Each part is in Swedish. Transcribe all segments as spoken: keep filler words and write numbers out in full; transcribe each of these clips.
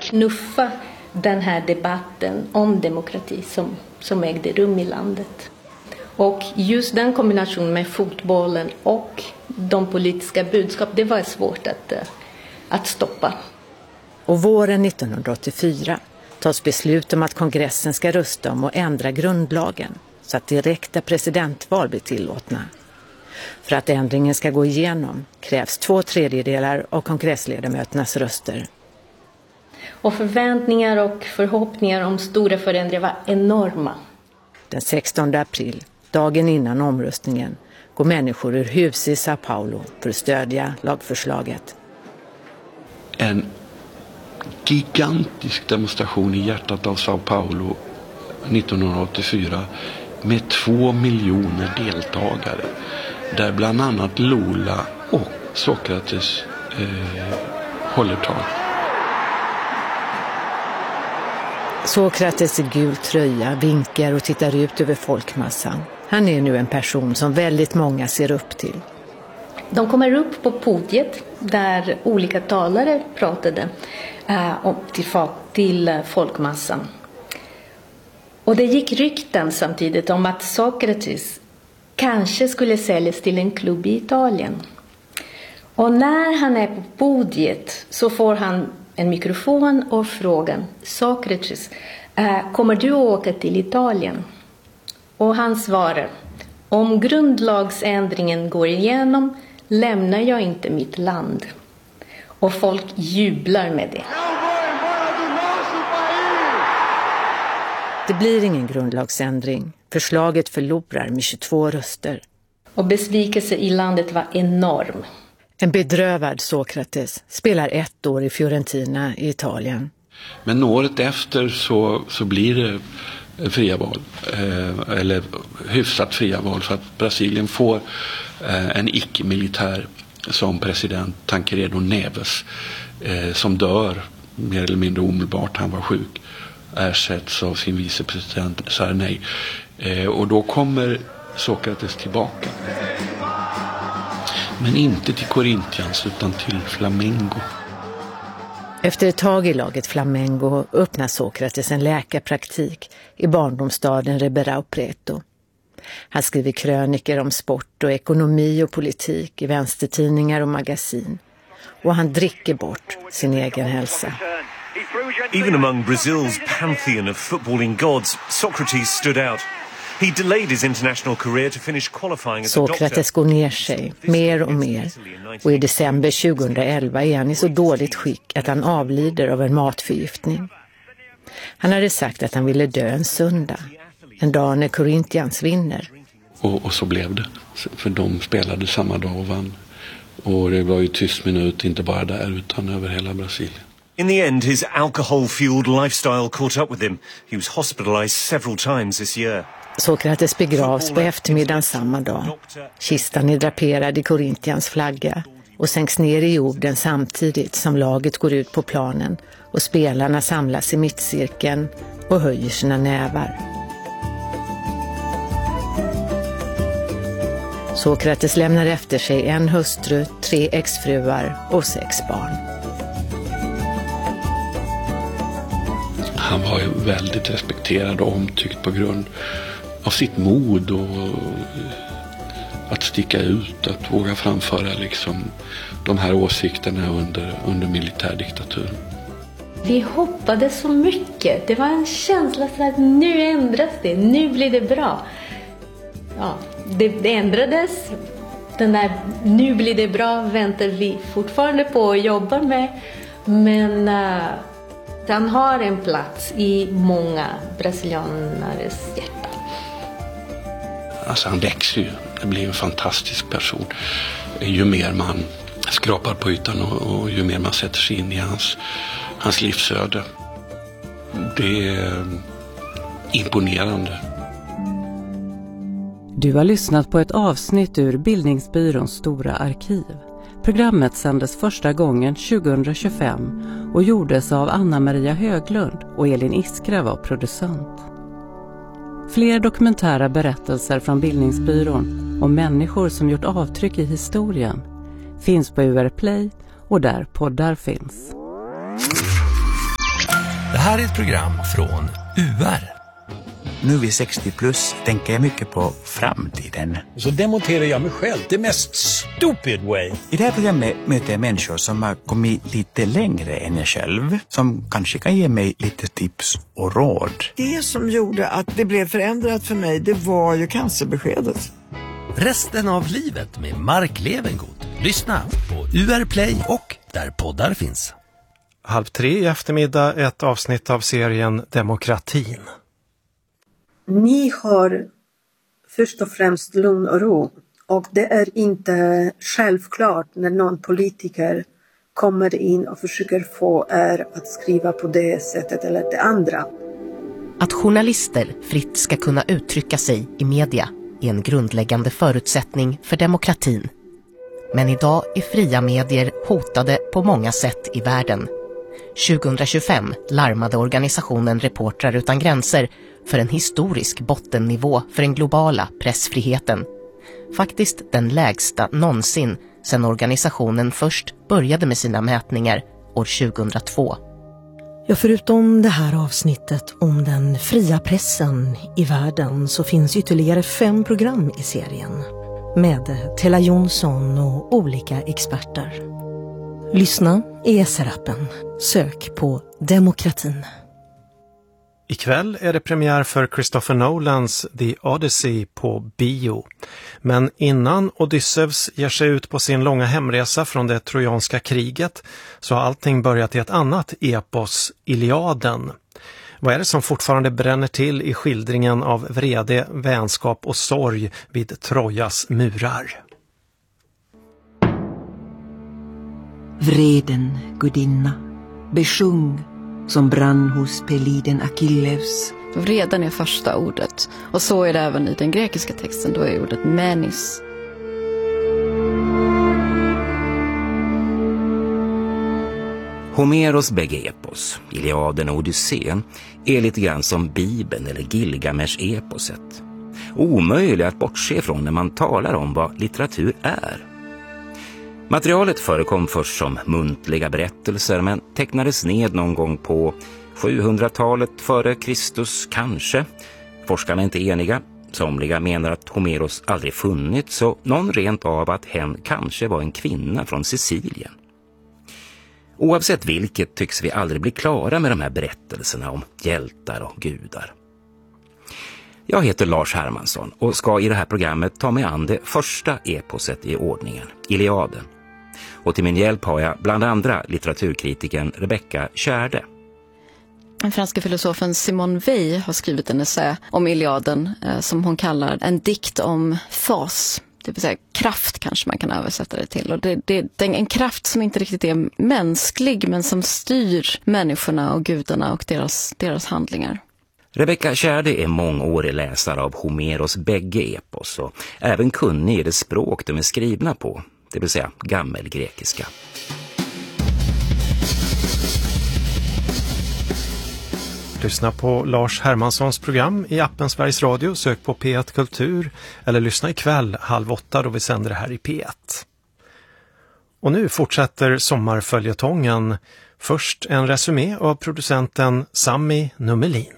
knuffa den här debatten om demokrati som, som ägde rum i landet. Och just den kombinationen med fotbollen och de politiska budskap, det var svårt att, att stoppa. Och våren nittonhundraåttiofyra tas beslut om att kongressen ska rösta om att ändra grundlagen så att direkta presidentval blir tillåtna. För att ändringen ska gå igenom krävs två tredjedelar av kongressledamöternas röster. Och förväntningar och förhoppningar om stora förändringar var enorma. Den sextonde april, dagen innan omröstningen, går människor ur hus i Sao Paulo för att stödja lagförslaget. En gigantisk demonstration i hjärtat av Sao Paulo nittonhundraåttiofyra med två miljoner deltagare. Där bland annat Lula och Sokrates eh, håller tal. Sokrates i gul tröja vinkar och tittar ut över folkmassan. Han är nu en person som väldigt många ser upp till. De kommer upp på podiet där olika talare pratade eh, till, till folkmassan. Och det gick rykten samtidigt om att Sokrates kanske skulle säljas till en klubb i Italien. Och när han är på podiet så får han en mikrofon och frågan: Sokrates, äh, kommer du att åka till Italien? Och han svarar: om grundlagsändringen går igenom lämnar jag inte mitt land. Och folk jublar med det. Det blir ingen grundlagsändring. Förslaget förlorar med tjugotvå röster. Och besvikelse i landet var enorm. En bedrövad Sokrates spelar ett år i Fiorentina i Italien. Men året efter så, så blir det fria val. Eh, eller hyfsat fria val, så att Brasilien får eh, en icke-militär som president, Tancredo Neves, eh, som dör mer eller mindre omedelbart. Han var sjuk. Ersätts av sin vicepresident Sarney. Eh, och då kommer Sokrates tillbaka. Men inte till Corinthians utan till Flamengo. Efter ett tag i laget Flamengo öppnar Sokrates en läkarpraktik i barndomsstaden Ribeirão Preto. Han skriver kröniker om sport och ekonomi och politik i vänstertidningar och magasin. Och han dricker bort sin egen hälsa. Even among Brazil's pantheon of footballing gods, Socrates stood out. He delayed his international career to finish qualifying as a doctor. Sokrates går ner sig mer och mer, och i december tjugohundraelva är han i så dåligt skick att han avlider av en matförgiftning. Han hade sagt att han ville dö en söndag, en dag när Corinthians vinner. Och, och så blev det, för de spelade samma dag och vann. Och det var ju tyst minut, inte bara där utan över hela Brasilien. In the end, his alcohol-fueled lifestyle caught up with him. He was hospitalized several times this year. Sokrates begravs på eftermiddagen samma dag. Kistan är draperad i Corinthians flagga och sänks ner i jorden samtidigt som laget går ut på planen och spelarna samlas i mittcirkeln och höjer sina nävar. Sokrates lämnar efter sig en hustru, tre exfruar och sex barn. Han var ju väldigt respekterad och omtyckt på grund av sitt mod och att sticka ut, att våga framföra liksom de här åsikterna under, under militärdiktaturen. Vi hoppades så mycket. Det var en känsla så att nu ändras det, nu blir det bra. Ja, det, det ändrades. Den där nu blir det bra väntar vi fortfarande på och jobbar med. Men uh, han har en plats i många brasilianares hjärta. Alltså han växer ju. Det blir en fantastisk person. Ju mer man skrapar på ytan och, och ju mer man sätter sig in i hans, hans livsöde. Det är imponerande. Du har lyssnat på ett avsnitt ur Bildningsbyråns stora arkiv. Programmet sändes första gången tjugohundratjugofem och gjordes av Anna-Maria Höglund och Elin Iskra var producent. Fler dokumentära berättelser från Bildningsbyrån om människor som gjort avtryck i historien finns på U R Play och där poddar finns. här är ett program från U R. Nu vid sextio plus tänker jag mycket på framtiden. Så demonterar jag mig själv, det mest stupid way. I det här programmet möter jag människor som har kommit lite längre än jag själv. Som kanske kan ge mig lite tips och råd. Det som gjorde att det blev förändrat för mig, det var ju cancerbeskedet. Resten av livet med Mark Levengood. Lyssna på U R Play och där poddar finns. Halv tre i eftermiddag, ett avsnitt av serien Demokratin. Ni har först och främst lugn och ro. Och det är inte självklart när någon politiker kommer in och försöker få er att skriva på det sättet eller det andra. Att journalister fritt ska kunna uttrycka sig i media är en grundläggande förutsättning för demokratin. Men idag är fria medier hotade på många sätt i världen. tjugohundratjugofem larmade organisationen Reportrar utan gränser för en historisk bottennivå för den globala pressfriheten. Faktiskt den lägsta någonsin sedan organisationen först började med sina mätningar år tjugohundratvå. Ja, förutom det här avsnittet om den fria pressen i världen så finns ytterligare fem program i serien med Tella Jonsson och olika experter. Lyssna i S R-appen. Sök på Demokratin. Ikväll är det premiär för Christopher Nolans The Odyssey på bio. Men innan Odysseus ger sig ut på sin långa hemresa från det trojanska kriget så har allting börjat i ett annat epos, Iliaden. Vad är det som fortfarande bränner till i skildringen av vrede, vänskap och sorg vid Trojas murar? Vreden, gudinna, besjung som brann hos Peliden Achilles. Vreden är första ordet. Och så är det även i den grekiska texten. Då är ordet menis. Homeros bägge epos, Iliaden och Odysseen, är lite grann som Bibeln eller Gilgamesh-eposet. Omöjligt att bortse från när man talar om vad litteratur är. Materialet förekom först som muntliga berättelser men tecknades ned någon gång på sjuhundratalet före Kristus kanske. Forskarna är inte eniga. Somliga menar att Homeros aldrig funnits och någon rent av att hen kanske var en kvinna från Sicilien. Oavsett vilket tycks vi aldrig bli klara med de här berättelserna om hjältar och gudar. Jag heter Lars Hermansson och ska i det här programmet ta mig an det första eposet i ordningen, Iliaden. Och till min hjälp har jag bland andra litteraturkritiken Rebecca Tjärde. Den franska filosofen Simone Weil har skrivit en essä om Iliaden eh, som hon kallar en dikt om fas. Det vill säga kraft kanske man kan översätta det till. Och det, det, det är en kraft som inte riktigt är mänsklig men som styr människorna och gudarna och deras, deras handlingar. Rebecca Tjärde är mångårig läsare av Homeros bägge epos och även kunnig i det språk de är skrivna på, det vill säga gammelgrekiska. Lyssna på Lars Hermanssons program i appen Sveriges Radio. Sök på P ett Kultur eller lyssna ikväll halv åtta då vi sänder det här i P ett. Och nu fortsätter sommarföljetongen. Först en resumé av producenten Sami Nummelin.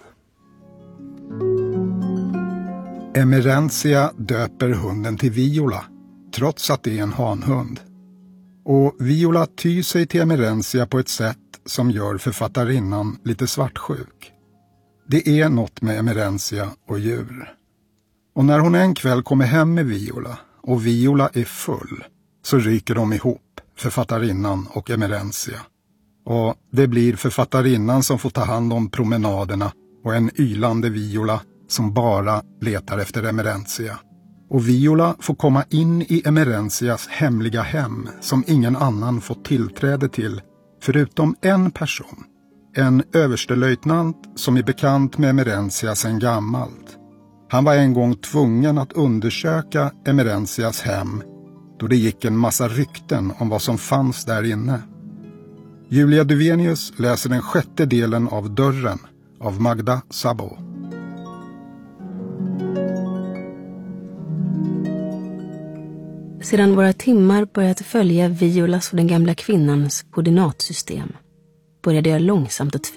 Emerentia döper hunden till Viola, trots att det är en hanhund. Och Viola tyr sig till Emerentia på ett sätt som gör författarinnan lite svartsjuk. Det är något med Emerentia och djur. Och när hon en kväll kommer hem med Viola och Viola är full så ryker de ihop, författarinnan och Emerentia. Och det blir författarinnan som får ta hand om promenaderna och en ylande Viola som bara letar efter Emerentia. Och Viola får komma in i Emerentias hemliga hem som ingen annan fått tillträde till förutom en person. En överstelöjtnant som är bekant med Emerentia sedan gammalt. Han var en gång tvungen att undersöka Emerentias hem då det gick en massa rykten om vad som fanns där inne. Julia Duvenius läser den sjätte delen av Dörren av Magda Sabo. Sedan våra timmar började följa Violas och den gamla kvinnans koordinatsystem började jag långsamt att